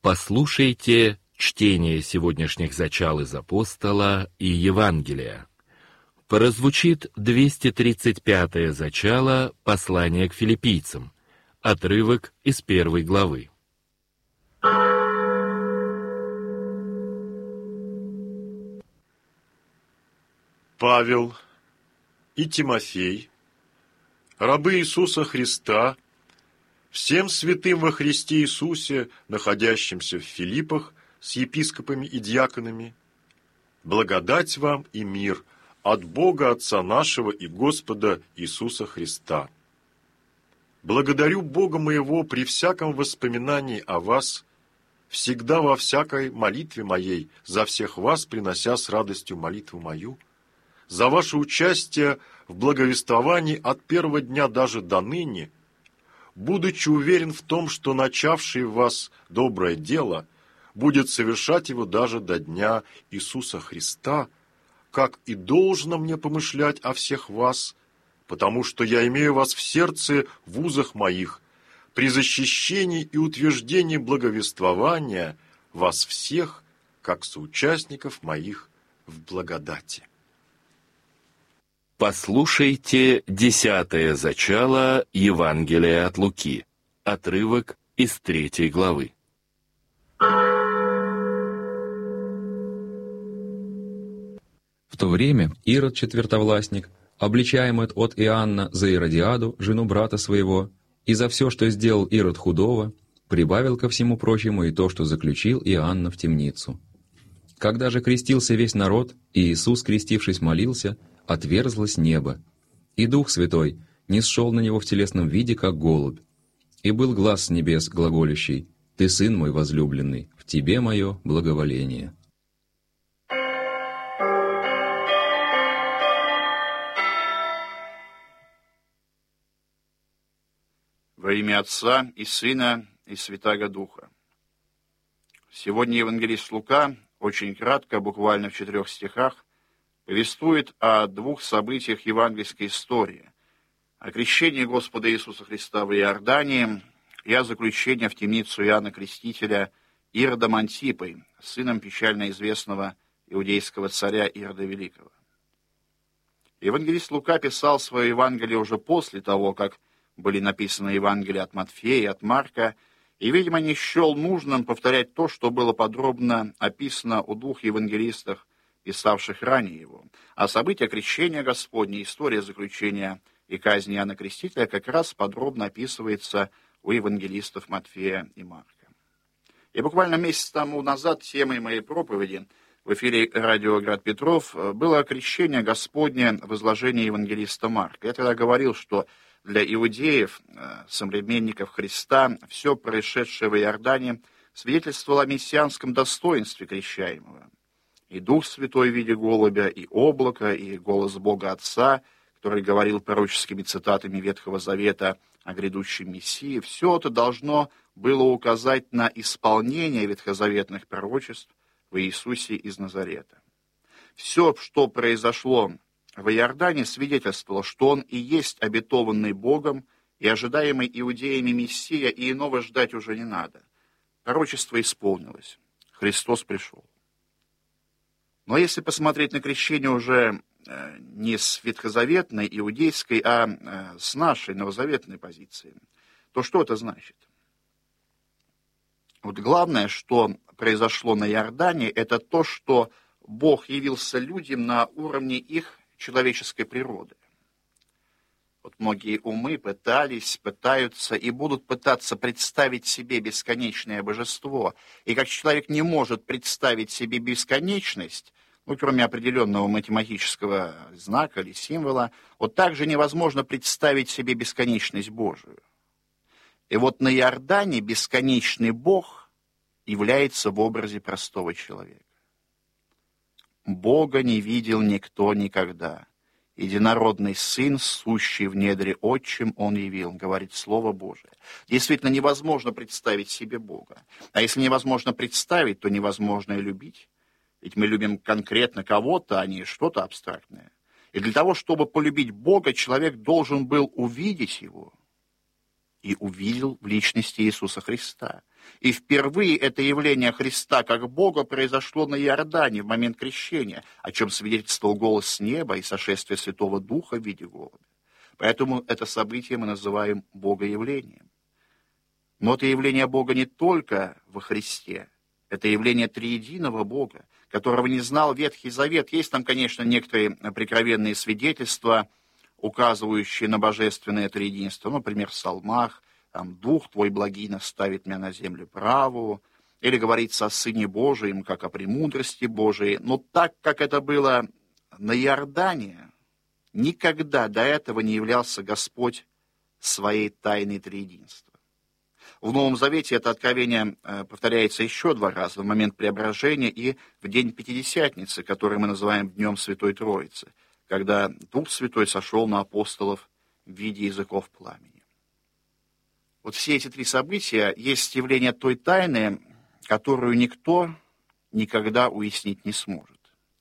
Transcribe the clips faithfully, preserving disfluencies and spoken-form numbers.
Послушайте чтение сегодняшних зачал из Апостола и Евангелия. Прозвучит двести тридцать пятое зачало послания к филиппийцам, отрывок из первой главы. Павел и Тимофей, рабы Иисуса Христа, всем святым во Христе Иисусе, находящимся в Филиппах с епископами и диаконами, благодать вам и мир от Бога Отца нашего и Господа Иисуса Христа. Благодарю Бога моего при всяком воспоминании о вас, всегда во всякой молитве моей, за всех вас принося с радостью молитву мою, за ваше участие в благовествовании от первого дня даже до ныне, будучи уверен в том, что начавший в вас доброе дело будет совершать его даже до дня Иисуса Христа, как и должно мне помышлять о всех вас, потому что я имею вас в сердце в узах моих, при защищении и утверждении благовествования вас всех, как соучастников моих в благодати. Послушайте десятое зачало Евангелия от Луки, отрывок из третьей главы. В то время Ирод четвертовластник, обличаемый от Иоанна за Иродиаду, жену брата своего, и за все, что сделал Ирод худого, прибавил ко всему прочему и то, что заключил Иоанна в темницу. Когда же крестился весь народ, и Иисус, крестившись, молился, отверзлось небо, и Дух Святой нисшел на него в телесном виде, как голубь. И был глас с небес глаголящий: «Ты, Сын мой возлюбленный, в Тебе мое благоволение». Во имя Отца и Сына и Святаго Духа. Сегодня евангелист Лука очень кратко, буквально в четырех стихах, повествует о двух событиях евангельской истории: о крещении Господа Иисуса Христа в Иордании и о заключении в темницу Иоанна Крестителя Иродом Антипой, сыном печально известного иудейского царя Ирода Великого. Евангелист Лука писал свое Евангелие уже после того, как были написаны Евангелия от Матфея и от Марка, и, видимо, не счел нужным повторять то, что было подробно описано у двух евангелистов, писавших ранее его. А события крещения Господня, история заключения и казни Иоанна Крестителя как раз подробно описывается у евангелистов Матфея и Марка. И буквально месяц тому назад темой моей проповеди в эфире радио «Град Петров» было крещение Господне в изложении евангелиста Марка. Я тогда говорил, что для иудеев, современников Христа, все происшедшее в Иордане свидетельствовало о мессианском достоинстве крещаемого. И Дух Святой в виде голубя, и облако, и голос Бога Отца, который говорил пророческими цитатами Ветхого Завета о грядущем Мессии, все это должно было указать на исполнение ветхозаветных пророчеств в Иисусе из Назарета. Все, что произошло в Иордане, свидетельствовало, что он и есть обетованный Богом и ожидаемый иудеями Мессия, и иного ждать уже не надо. Пророчество исполнилось. Христос пришел. Но если посмотреть на крещение уже не с ветхозаветной, иудейской, а с нашей новозаветной позиции, то что это значит? Вот главное, что произошло на Иордане, это то, что Бог явился людям на уровне их человеческой природы. Вот многие умы пытались, пытаются и будут пытаться представить себе бесконечное божество. И как человек не может представить себе бесконечность, ну, кроме определенного математического знака или символа, вот так же невозможно представить себе бесконечность Божию. И вот на Иордане бесконечный Бог является в образе простого человека. Бога не видел никто никогда. Единородный Сын, сущий в недре Отчим, Он явил, говорит Слово Божие. Действительно, невозможно представить себе Бога. А если невозможно представить, то невозможно и любить. Ведь мы любим конкретно кого-то, а не что-то абстрактное. И для того, чтобы полюбить Бога, человек должен был увидеть Его и увидел в личности Иисуса Христа. И впервые это явление Христа как Бога произошло на Иордане в момент крещения, о чем свидетельствовал голос с неба и сошествие Святого Духа в виде голубя. Поэтому это событие мы называем Богоявлением. Но это явление Бога не только во Христе, это явление триединого Бога, которого не знал Ветхий Завет. Есть там, конечно, некоторые прикровенные свидетельства, указывающие на божественное триединство, например, в псалмах, там, «Дух твой благий наставит меня на землю правую», или говорится о Сыне Божием, как о премудрости Божией. Но так, как это было на Иордане, никогда до этого не являлся Господь своей тайной триединства. В Новом Завете это откровение повторяется еще два раза, в момент преображения и в день Пятидесятницы, который мы называем Днем Святой Троицы, когда Дух Святой сошел на апостолов в виде языков пламени. Вот все эти три события есть явление той тайны, которую никто никогда уяснить не сможет.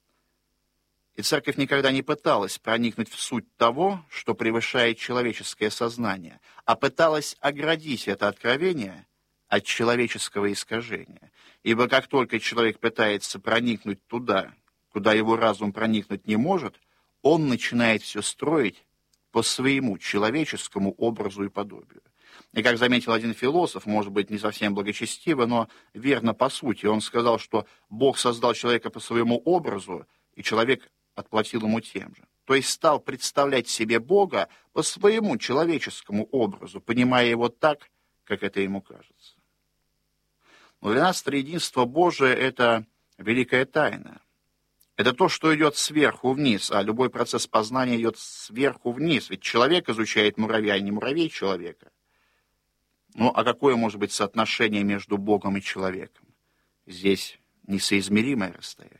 И Церковь никогда не пыталась проникнуть в суть того, что превышает человеческое сознание, а пыталась оградить это откровение от человеческого искажения. Ибо как только человек пытается проникнуть туда, куда его разум проникнуть не может, он начинает все строить по своему человеческому образу и подобию. И как заметил один философ, может быть, не совсем благочестиво, но верно по сути, он сказал, что Бог создал человека по своему образу, и человек отплатил ему тем же. То есть стал представлять себе Бога по своему человеческому образу, понимая его так, как это ему кажется. Но для нас триединство Божие – это великая тайна. Это то, что идет сверху вниз, а любой процесс познания идет сверху вниз. Ведь человек изучает муравья, не муравей человека. Ну, а какое может быть соотношение между Богом и человеком? Здесь несоизмеримое расстояние.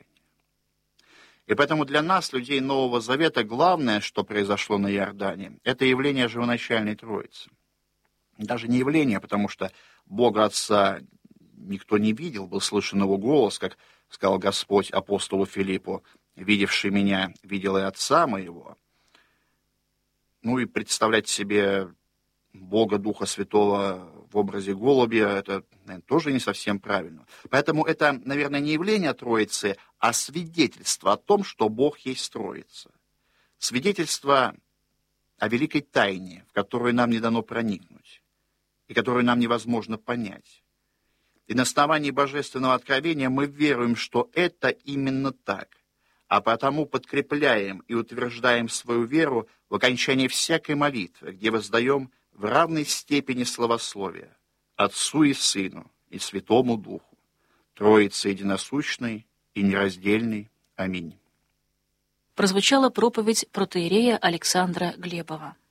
И поэтому для нас, людей Нового Завета, главное, что произошло на Иордане, это явление живоначальной Троицы. Даже не явление, потому что Бога Отца никто не видел, был слышен его голос, как сказал Господь апостолу Филиппу: «Видевший меня, видел и Отца моего». Ну и представлять себе Бога Духа Святого в образе голубя, это, наверное, тоже не совсем правильно. Поэтому это, наверное, не явление Троицы, а свидетельство о том, что Бог есть Троица. Свидетельство о великой тайне, в которую нам не дано проникнуть, и которую нам невозможно понять. И на основании божественного откровения мы веруем, что это именно так, а потому подкрепляем и утверждаем свою веру в окончании всякой молитвы, где воздаем в равной степени славословия Отцу и Сыну и Святому Духу, Троице единосущной и нераздельной. Аминь. Прозвучала проповедь протоиерея Александра Глебова.